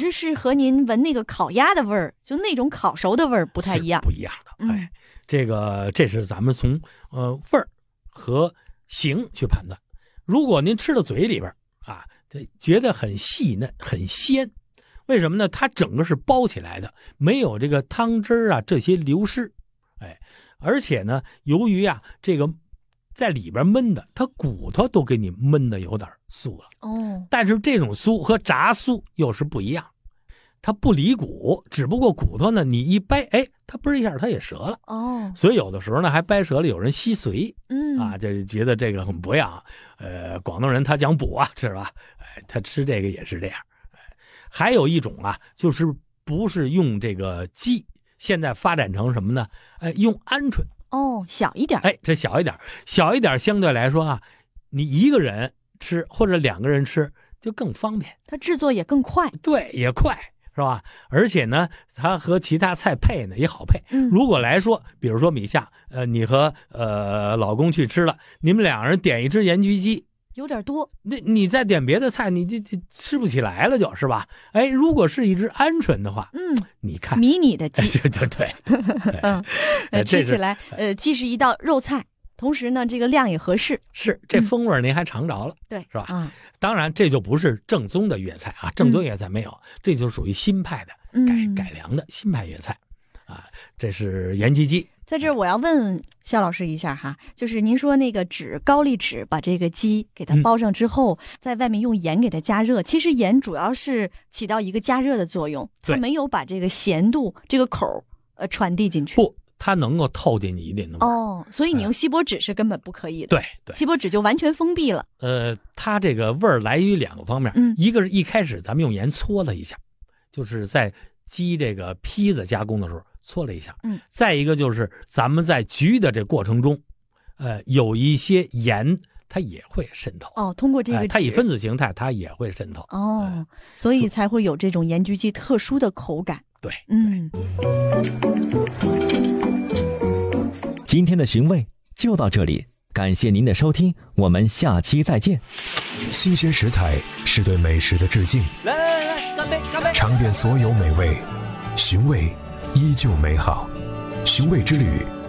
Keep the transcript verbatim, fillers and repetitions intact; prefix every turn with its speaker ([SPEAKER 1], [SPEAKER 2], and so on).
[SPEAKER 1] 质是和您闻那个烤鸭的味儿，就那种烤熟的味儿不太一样，
[SPEAKER 2] 不一样的。
[SPEAKER 1] 嗯、
[SPEAKER 2] 哎，这个这是咱们从呃味儿和形去判断。如果您吃到嘴里边啊，觉得很细嫩、很鲜，为什么呢？它整个是包起来的，没有这个汤汁啊这些流失。哎，而且呢，由于啊这个在里边焖的，它骨头都给你焖的有点酥了。
[SPEAKER 1] 哦，
[SPEAKER 2] 但是这种酥和炸酥又是不一样，它不离骨，只不过骨头呢你一掰，哎，它嘣一下它也折了。
[SPEAKER 1] 哦，
[SPEAKER 2] 所以有的时候呢还掰折了，有人吸髓，
[SPEAKER 1] 嗯
[SPEAKER 2] 啊，就觉得这个很不样。呃，广东人他讲补啊，是吧？哎，他吃这个也是这样。哎，还有一种啊，就是不是用这个鸡，现在发展成什么呢？哎，用鹌鹑。
[SPEAKER 1] 哦，小一点。
[SPEAKER 2] 哎，这小一点，小一点相对来说啊，你一个人吃或者两个人吃就更方便，
[SPEAKER 1] 它制作也更快。
[SPEAKER 2] 对，也快。是吧？而且呢，它和其他菜配呢也好配。
[SPEAKER 1] 嗯，
[SPEAKER 2] 如果来说，比如说米夏，呃，你和呃老公去吃了，你们两人点一只盐焗鸡，
[SPEAKER 1] 有点多。
[SPEAKER 2] 那你再点别的菜，你这这吃不起来了，就是吧？哎，如果是一只鹌鹑的话，
[SPEAKER 1] 嗯，
[SPEAKER 2] 你看
[SPEAKER 1] 迷你的鸡，
[SPEAKER 2] 对对对，
[SPEAKER 1] 嗯，呃，吃起来呃既是一道肉菜。同时呢，这个量也合适，
[SPEAKER 2] 是这风味您还尝着了，
[SPEAKER 1] 嗯、对，
[SPEAKER 2] 是吧？
[SPEAKER 1] 嗯，
[SPEAKER 2] 当然这就不是正宗的粤菜啊，正宗粤菜没有，嗯、这就属于新派的改、
[SPEAKER 1] 嗯、
[SPEAKER 2] 改良的新派粤菜，啊，这是盐焗鸡。
[SPEAKER 1] 在这儿我要问肖老师一下哈，就是您说那个纸高丽纸把这个鸡给它包上之后，嗯、在外面用盐给它加热，其实盐主要是起到一个加热的作用，它没有把这个咸度这个口呃传递进去。
[SPEAKER 2] 不。它能够透进你一点的味
[SPEAKER 1] 哦，所以你用锡箔纸是根本不可以的。
[SPEAKER 2] 对对，
[SPEAKER 1] 锡箔纸就完全封闭了。
[SPEAKER 2] 呃，它这个味儿来于两个方面，
[SPEAKER 1] 嗯，
[SPEAKER 2] 一个是一开始咱们用盐搓了一下，就是在鸡这个坯子加工的时候搓了一下，
[SPEAKER 1] 嗯，
[SPEAKER 2] 再一个就是咱们在焗的这过程中，呃，有一些盐它也会渗透。
[SPEAKER 1] 哦，通过这个、呃，
[SPEAKER 2] 它以分子形态它也会渗透。
[SPEAKER 1] 哦，呃、所以才会有这种盐焗鸡特殊的口感。
[SPEAKER 2] 对，
[SPEAKER 1] 嗯。
[SPEAKER 3] 今天的寻味就到这里，感谢您的收听，我们下期再见。
[SPEAKER 4] 新鲜食材是对美食的致敬，
[SPEAKER 5] 来来来，干杯干杯！
[SPEAKER 4] 尝遍所有美味，寻味依旧美好。寻味之旅，